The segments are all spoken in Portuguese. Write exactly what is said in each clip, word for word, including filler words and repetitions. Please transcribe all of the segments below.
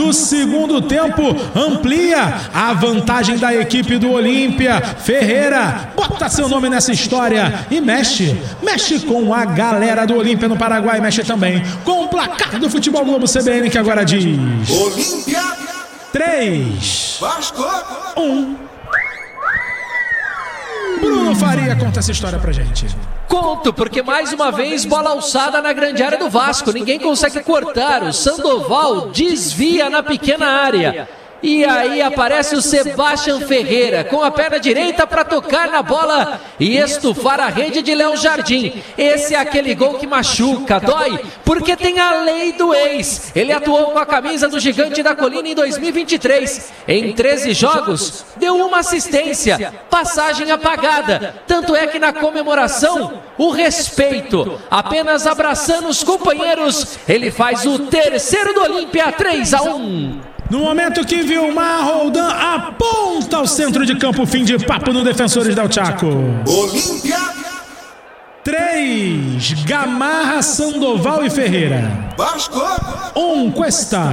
do segundo tempo amplia a vantagem da equipe do Olímpia. Ferreira bota seu nome nessa história e mexe, mexe com a galera do Olímpia no Paraguai, mexe também com o placar do Futebol Globo C B N, que agora diz: Olímpia três, Vasco um. Bruno Faria conta essa história pra gente. Conto, porque mais uma vez bola alçada na grande área do Vasco. Ninguém consegue cortar. O Sandoval desvia na pequena área. E aí aparece o Sebastião Ferreira com a perna direita para tocar na bola e estufar a rede de Léo Jardim. Esse é aquele gol que machuca, dói, porque tem a lei do ex. Ele atuou com a camisa do Gigante da Colina em dois mil e vinte e três. Em treze jogos, deu uma assistência, passagem apagada. Tanto é que na comemoração, o respeito, apenas abraçando os companheiros, ele faz o terceiro do Olímpia, três a um. No momento que Vilmar Roldan aponta ao centro de campo, fim de papo no Defensores del Chaco. Olímpia três, Gamarra, Sandoval e Ferreira. Vasco um, Cuesta.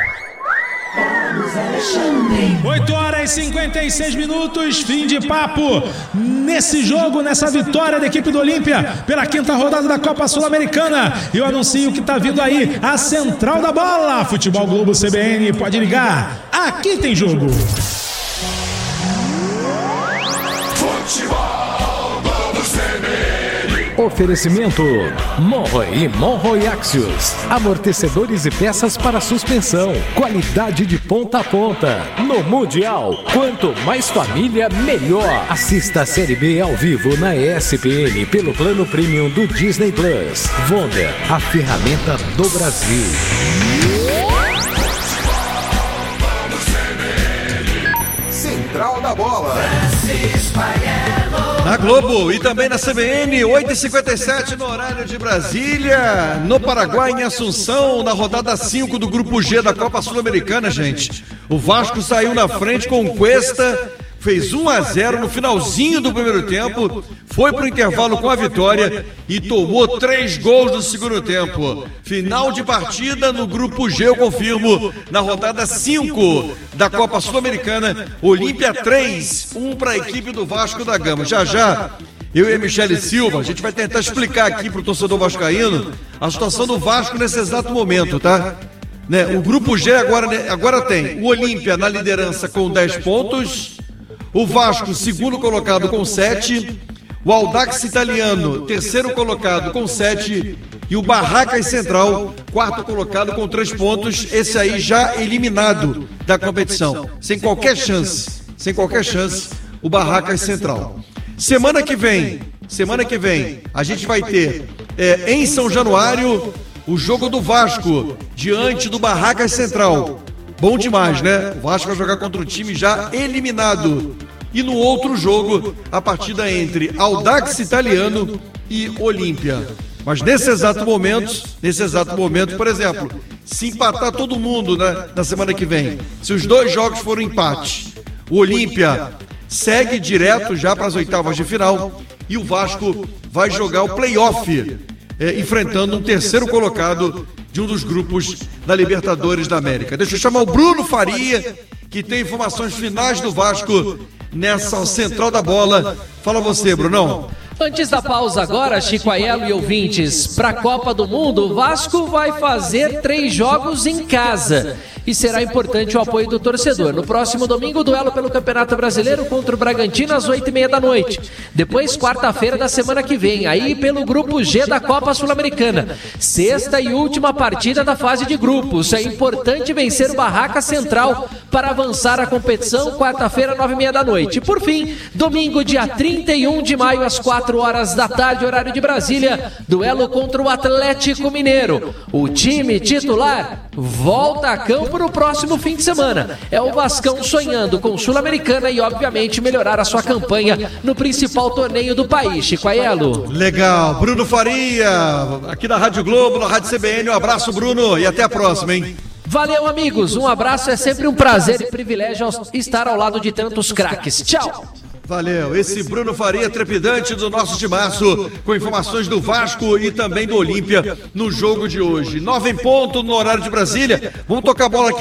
oito horas e cinquenta e seis minutos, fim de papo nesse jogo, nessa vitória da equipe do Olímpia pela quinta rodada da Copa Sul-Americana. Eu anuncio que tá vindo aí a Central da Bola. Futebol Globo C B N, pode ligar, aqui tem jogo. Futebol Globo C B N. Oferecimento Monroe e Monroe Axios, amortecedores e peças para suspensão, qualidade de ponta a ponta. No Mundial, quanto mais família, melhor. Assista a Série B ao vivo na E S P N pelo plano premium do Disney Plus. Wonder, a ferramenta do Brasil. Central da Bola. Na Globo e também na C B N, oito e cinquenta e sete no horário de Brasília, no Paraguai, em Assunção, na rodada cinco do Grupo G da Copa Sul-Americana, gente. O Vasco saiu na frente com o Cuesta, fez um a zero no finalzinho do primeiro tempo, foi pro intervalo com a vitória e tomou três gols no segundo tempo. Final de partida no Grupo G, eu confirmo, na rodada cinco da Copa Sul-Americana. Olímpia três, um para a equipe do Vasco da Gama. Já já, eu e a Michele Silva, a gente vai tentar explicar aqui pro torcedor vascaíno a situação do Vasco nesse exato momento, tá? Né? O Grupo G agora, agora tem o Olímpia na liderança com dez pontos, o Vasco, segundo colocado, com sete. O Audax Italiano, terceiro colocado, com sete. E o Barracas Central, quarto colocado, com três pontos. Esse aí já eliminado da competição. Sem qualquer chance. Sem qualquer chance, o Barracas Central. Semana que vem, semana que vem, a gente vai ter é, em São Januário o jogo do Vasco diante do Barracas Central. Bom demais, né? O Vasco vai jogar contra o time já eliminado. E no outro jogo, a partida entre Audax Italiano e Olímpia. Mas nesse exato momento, nesse exato momento, por exemplo, se empatar todo mundo, né, na semana que vem, se os dois jogos forem empate, o Olímpia segue direto já para as oitavas de final e o Vasco vai jogar o play-off, é, enfrentando um terceiro colocado de um dos grupos da Libertadores da América. Deixa eu chamar o Bruno Faria, que tem informações finais do Vasco nessa Central da Bola. Fala você, Brunão. Antes da pausa agora, Chico Aiello e ouvintes, para a Copa do Mundo, o Vasco vai fazer três jogos em casa e será importante o apoio do torcedor. No próximo domingo, duelo pelo Campeonato Brasileiro contra o Bragantino às oito e meia da noite. Depois, quarta-feira da semana que vem, aí pelo Grupo G da Copa Sul-Americana. Sexta e última partida da fase de grupos. É importante vencer o Barraca Central para avançar a competição, quarta-feira, nove e meia da noite. E por fim, domingo, dia trinta e um de maio, às quatro horas da tarde, horário de Brasília, duelo contra o Atlético Mineiro. O time titular volta a campo no próximo fim de semana. É o Vascão sonhando com Sul-Americana e, obviamente, melhorar a sua campanha no principal torneio do país. Chico Aiello. Legal. Bruno Faria, aqui da Rádio Globo, na Rádio C B N. Um abraço, Bruno, e até a próxima, hein? Valeu, amigos. Um abraço. É sempre um prazer e privilégio estar ao lado de tantos craques. Tchau. Valeu, esse Bruno Faria, trepidante do nosso timaço, com informações do Vasco e também do Olímpia no jogo de hoje. Nove em ponto no horário de Brasília. Vamos tocar a bola aqui.